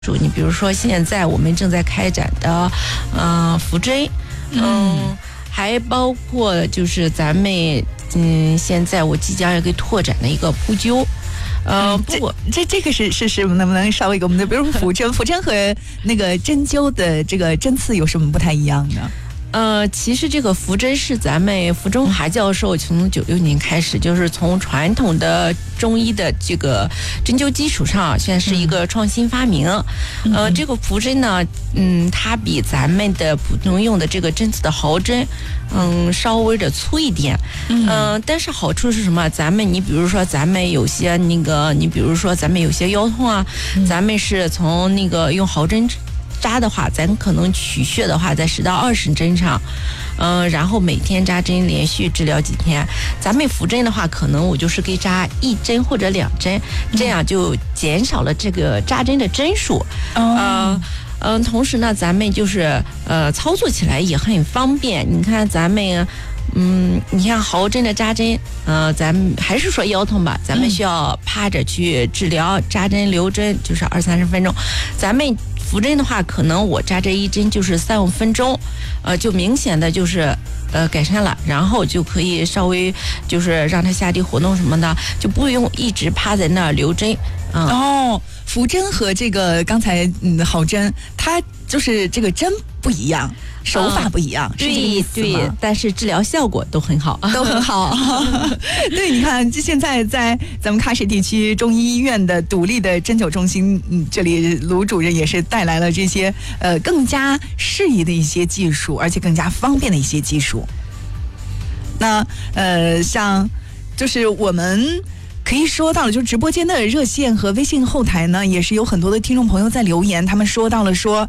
你比如说现在我们正在开展的扶针，还包括就是咱们现在我即将要给拓展的一个扑灸。 不过这个是能不能稍微给我们的，比如说扶针和那个针灸的这个针刺有什么不太一样呢？ 其实这个扶针是咱们傅中华教授从96年开始，就是从传统的中医的这个针灸基础上，现在是一个创新发明。这个扶针呢，它比咱们的普通用的这个针刺的毫针，稍微的粗一点。但是好处是什么？你比如说咱们有些你比如说咱们有些腰痛啊，咱们是从那个用毫针扎的话，咱可能取穴的话在10到20针上，然后每天扎针，连续治疗几天。咱们扶针的话，可能我就是给扎1针或者2针，这样就减少了这个扎针的针数。同时呢，咱们就是操作起来也很方便。你看咱们。你像毫针的扎针，咱们还是说腰痛吧，咱们需要趴着去治疗，扎针留针就是20-30分钟。咱们扶针的话，可能我扎这1针就是3-5分钟，就明显的就是改善了，然后就可以稍微就是让它下地活动什么的，就不用一直趴在那儿留针。 扶针和这个刚才毫针，它就是这个针不一样，手法不一样，是这个意思吗？ 对，但是治疗效果都很好， 都很好。对，你看，现在在咱们喀什地区中医医院的独立的针灸中心，这里卢主任也是带来了这些更加适宜的一些技术，而且更加方便的一些技术。那像就是我们。可以说到了，就是直播间的热线和微信后台呢，也是有很多的听众朋友在留言，他们说到了说，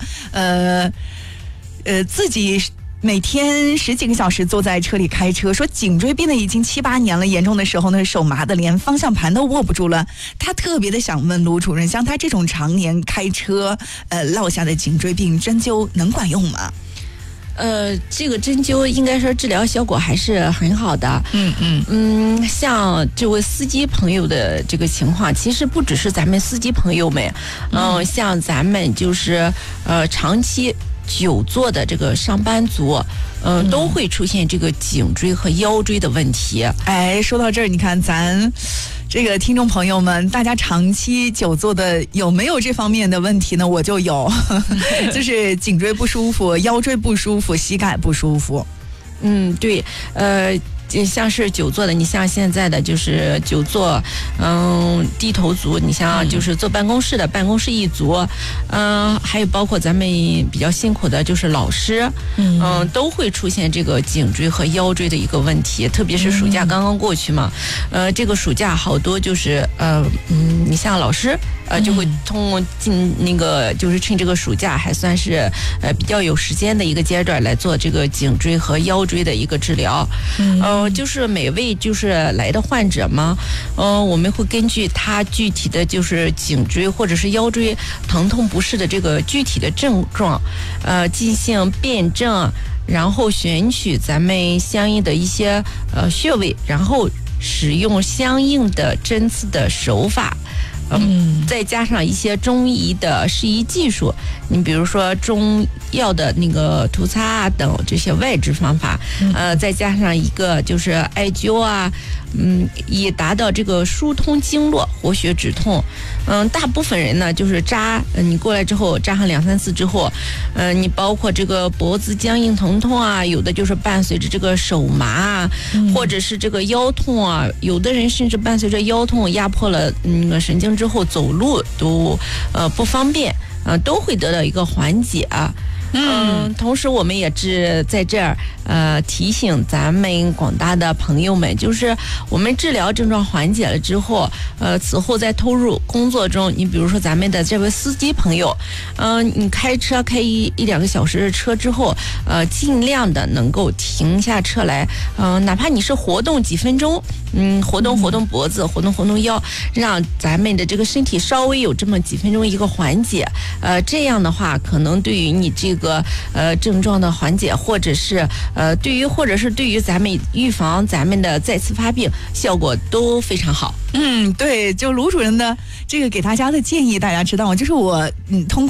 自己每天10几个小时坐在车里开车，说颈椎病的已经7-8年了，严重的时候呢，手麻的连方向盘都握不住了。他特别的想问卢主任，像他这种常年开车落下的颈椎病，针灸能管用吗？ 这个针灸应该说治疗效果还是很好的。像这位司机朋友的这个情况，其实不只是咱们司机朋友们，像咱们就是长期久坐的这个上班族，都会出现这个颈椎和腰椎的问题。 说到这儿，你看咱这个听众朋友们，大家长期久坐的有没有这方面的问题呢？我就有，就是颈椎不舒服、腰椎不舒服、膝盖不舒服。 对，像是久坐的，你像现在的就是久坐，低头族，你像就是坐办公室的办公室一族，还有包括咱们比较辛苦的就是老师，都会出现这个颈椎和腰椎的一个问题，特别是暑假刚刚过去嘛，这个暑假好多就是你像老师。就会进那个，就是趁这个暑假还算是比较有时间的一个阶段来做这个颈椎和腰椎的一个治疗。就是每位就是来的患者嘛，我们会根据他具体的就是颈椎或者是腰椎疼痛不适的这个具体的症状，进行辩证，然后选取咱们相应的一些穴位，然后使用相应的针刺的手法。再加上一些中医的适宜技术，你比如说中药的那个涂擦啊等这些外治方法，再加上一个就是艾灸啊，以达到这个疏通经络、活血止痛。大部分人呢就是扎，你过来之后扎上2-3次之后，你包括这个脖子僵硬疼痛啊，有的就是伴随着这个手麻啊，或者是这个腰痛啊，有的人甚至伴随着腰痛压迫了神经之后走路都不方便，都会得到一个缓解。同时我们也是在这儿提醒咱们广大的朋友们，就是我们治疗症状缓解了之后，此后在投入工作中，你比如说咱们的这位司机朋友，你开车开1-2个小时的车之后，尽量的能够停下车来，哪怕你是活动几分钟，活动脖子，活动腰，让咱们的这个身体稍微有这么几分钟一个缓解，这样的话可能对于你这个症状的缓解，或者是对于咱们预防咱们的再次发病，效果都非常好。 对，就卢主任的这个给大家的建议，大家知道吗？就是我通过